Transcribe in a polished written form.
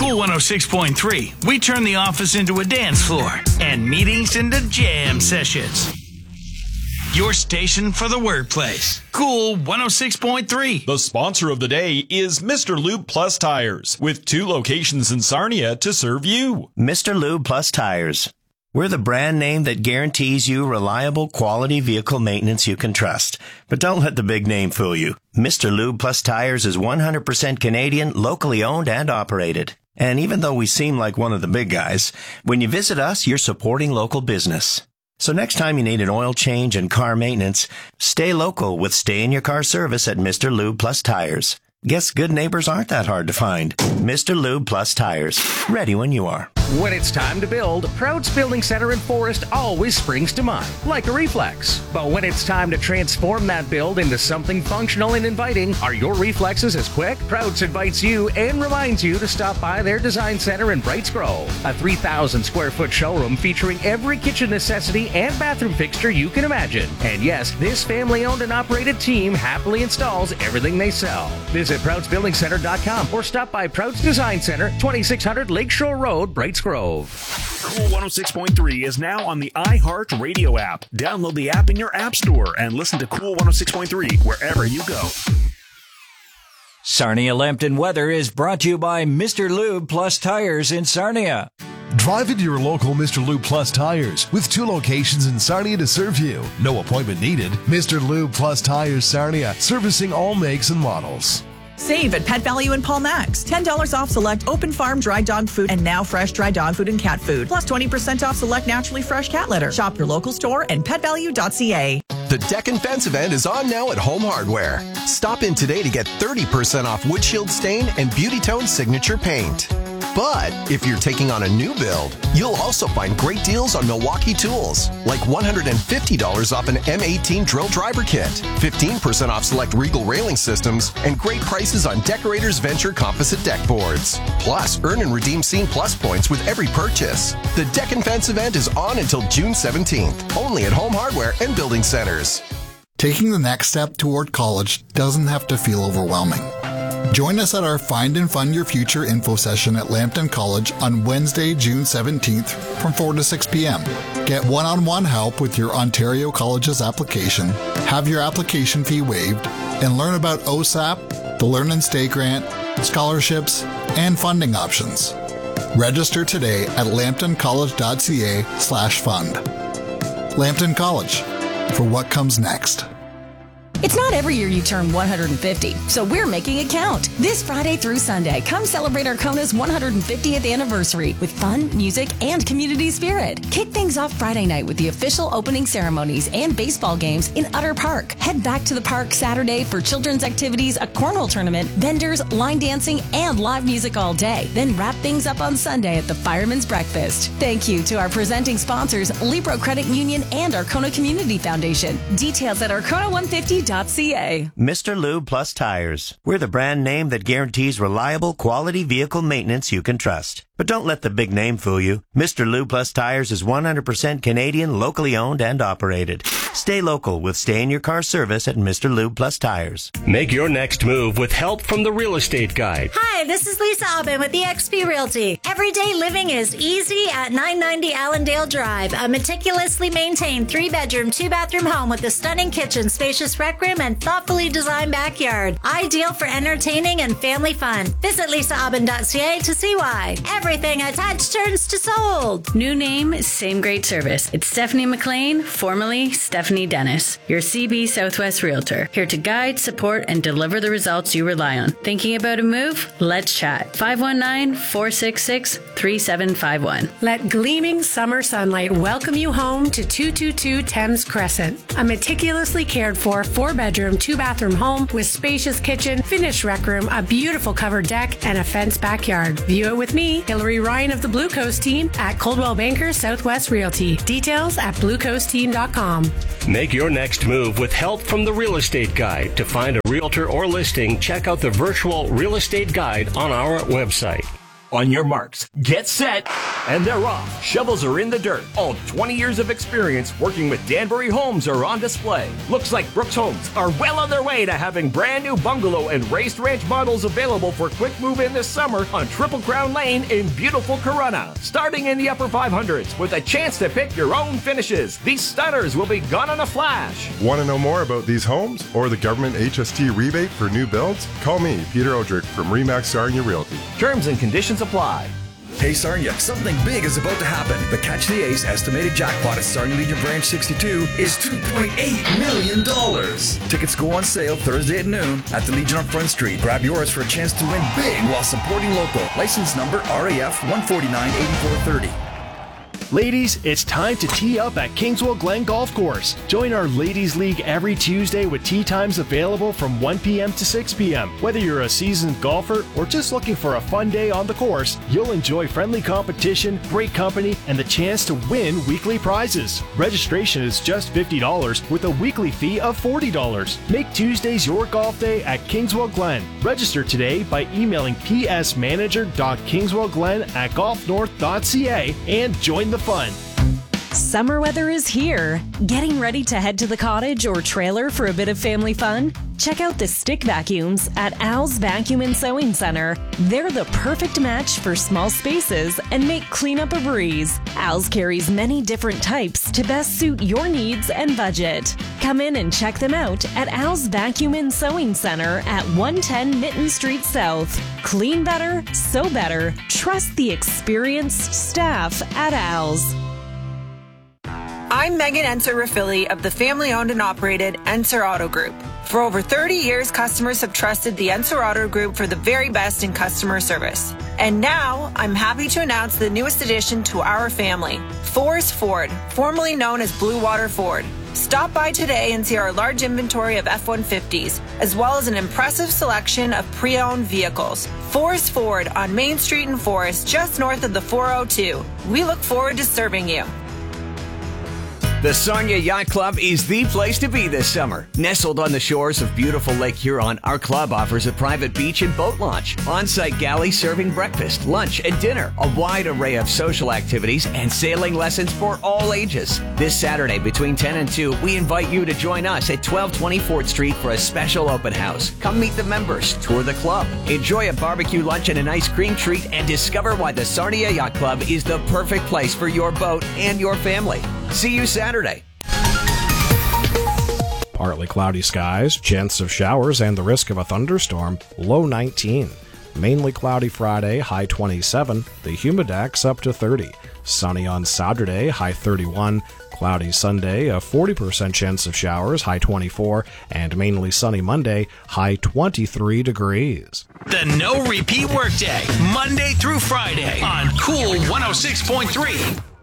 Cool 106.3, we turn the office into a dance floor and meetings into jam sessions. Your station for the workplace. Cool 106.3. The sponsor of the day is Mr. Lube Plus Tires, with 2 locations in Sarnia to serve you. Mr. Lube Plus Tires. We're the brand name that guarantees you reliable, quality vehicle maintenance you can trust. But don't let the big name fool you. Mr. Lube Plus Tires is 100% Canadian, locally owned and operated. And even though we seem like one of the big guys, when you visit us, you're supporting local business. So next time you need an oil change and car maintenance, stay local with Stay in Your Car service at Mr. Lube Plus Tires. Guess good neighbors aren't that hard to find. Mr. Lube Plus Tires. Ready when you are. When it's time to build, Prouds Building Center in Forest always springs to mind, like a reflex. But when it's time to transform that build into something functional and inviting, are your reflexes as quick? Prouds invites you and reminds you to stop by their design center in Brights Grove, a 3,000 square foot showroom featuring every kitchen necessity and bathroom fixture you can imagine. And yes, this family-owned and operated team happily installs everything they sell. Visit ProudsBuildingCenter.com or stop by Prouds Design Center, 2600 Lakeshore Road, Brights Grove. Cool 106.3 is now on the iHeart Radio app. Download the app in your app store and listen to Cool 106.3 wherever you go. Sarnia Lambton weather is brought to you by Mr. Lube Plus Tires in Sarnia. Drive into your local Mr. Lube Plus Tires with 2 locations in Sarnia to serve you. No appointment needed. Mr. Lube Plus Tires Sarnia, servicing all makes and models. Save at Pet Value and Paul Max. $10 off select open farm dry dog food and now fresh dry dog food and cat food. Plus 20% off select naturally fresh cat litter. Shop your local store and petvalue.ca. The Deck and Fence event is on now at Home Hardware. Stop in today to get 30% off windshield stain and Beauty Tone signature paint. But if you're taking on a new build, you'll also find great deals on Milwaukee tools, like $150 off an M18 drill driver kit, 15% off select Regal railing systems, and great prices on Decorators Venture composite deck boards. Plus, earn and redeem Scene Plus points with every purchase. The Deck and Fence event is on until June 17th, only at Home Hardware and Building Centers. Taking the next step toward college doesn't have to feel overwhelming. Join us at our Find and Fund Your Future info session at Lambton College on Wednesday, June 17th from 4 to 6 p.m. Get one-on-one help with your Ontario College's application, have your application fee waived, and learn about OSAP, the Learn and Stay grant, scholarships, and funding options. Register today at lambtoncollege.ca/fund. Lambton College, for what comes next. It's not every year you turn 150, so we're making it count. This Friday through Sunday, come celebrate Arcona's 150th anniversary with fun, music, and community spirit. Kick things off Friday night with the official opening ceremonies and baseball games in Utter Park. Head back to the park Saturday for children's activities, a cornhole tournament, vendors, line dancing, and live music all day. Then wrap things up on Sunday at the Fireman's Breakfast. Thank you to our presenting sponsors, Libro Credit Union and Arcona Community Foundation. Details at Arcona150.ca. Mr. Lube Plus Tires. We're the brand name that guarantees reliable, quality vehicle maintenance you can trust. But don't let the big name fool you. Mr. Lube Plus Tires is 100% Canadian, locally owned and operated. Stay local with Stay in Your Car service at Mr. Lube Plus Tires. Make your next move with help from the Real Estate Guide. Hi, this is Lisa Aubin with eXp Realty. Everyday living is easy at 990 Allendale Drive. A meticulously maintained 3-bedroom, 2-bathroom home with a stunning kitchen, spacious rec room, and thoughtfully designed backyard. Ideal for entertaining and family fun. Visit lisaaubin.ca to see why. Everything I touch turns to sold. New name, same great service. It's Stephanie McLean, formerly Stephanie Dennis, your CB Southwest Realtor. Here to guide, support, and deliver the results you rely on. Thinking about a move? Let's chat. 519-466-3751. Let gleaming summer sunlight welcome you home to 222 Thames Crescent. A meticulously cared for 4-bedroom, 2-bathroom home with spacious kitchen, finished rec room, a beautiful covered deck, and a fenced backyard. View it with me, Hillary Ryan of the Blue Coast team at Coldwell Banker Southwest Realty. Details at bluecoastteam.com. Make your next move with help from the Real Estate Guide. To find a realtor or listing, check out the virtual Real Estate Guide on our website. On your marks, get set, and they're off. Shovels are in the dirt. All 20 years of experience working with Danbury Homes are on display. Looks like Brooks Homes are well on their way to having brand new bungalow and raised ranch models available for quick move-in this summer on Triple Crown Lane in beautiful Corunna. Starting in the upper 500s with a chance to pick your own finishes. These stunners will be gone in a flash. Want to know more about these homes or the government HST rebate for new builds? Call me, Peter Odrick from RE/MAX Sarnia Realty. Terms and conditions apply. Hey Sarnia, something big is about to happen. The Catch the Ace estimated jackpot at Sarnia Legion Branch 62 is $2.8 million. Tickets go on sale Thursday at noon at the Legion on Front Street. Grab yours for a chance to win big while supporting local. License number RAF 1498430. Ladies, it's time to tee up at Kingswell Glen Golf Course. Join our Ladies League every Tuesday with tee times available from 1 p.m. to 6 p.m. Whether you're a seasoned golfer or just looking for a fun day on the course, you'll enjoy friendly competition, great company, and the chance to win weekly prizes. Registration is just $50 with a weekly fee of $40. Make Tuesdays your golf day at Kingswell Glen. Register today by emailing psmanager.kingswellglen@golfnorth.ca and join the fun. Summer weather is here. Getting ready to head to the cottage or trailer for a bit of family fun? Check out the stick vacuums at Al's Vacuum and Sewing Center. They're the perfect match for small spaces and make cleanup a breeze. Al's carries many different types to best suit your needs and budget. Come in and check them out at Al's Vacuum and Sewing Center at 110 Mitten Street South. Clean better, sew better. Trust the experienced staff at Al's. I'm Megan Enser-Raffili of the family-owned and operated Enser Auto Group. For over 30 years, customers have trusted the Enser Auto Group for the very best in customer service. And now, I'm happy to announce the newest addition to our family, Forrest Ford, formerly known as Blue Water Ford. Stop by today and see our large inventory of F-150s, as well as an impressive selection of pre-owned vehicles. Forrest Ford on Main Street in Forrest, just north of the 402. We look forward to serving you. The Sarnia Yacht Club is the place to be this summer. Nestled on the shores of beautiful Lake Huron, our club offers a private beach and boat launch, on-site galley serving breakfast, lunch, and dinner, a wide array of social activities, and sailing lessons for all ages. This Saturday between 10 and 2, we invite you to join us at 1220 Fort Street for a special open house. Come meet the members, tour the club, enjoy a barbecue lunch and an ice cream treat, and discover why the Sarnia Yacht Club is the perfect place for your boat and your family. See you Saturday. Partly cloudy skies, chance of showers, and the risk of a thunderstorm. Low 19. Mainly cloudy Friday, high 27. The humidex up to 30. Sunny on Saturday, high 31. Cloudy Sunday, a 40% chance of showers, high 24. And mainly sunny Monday, high 23 degrees. The No Repeat Workday, Monday through Friday on Cool 106.3.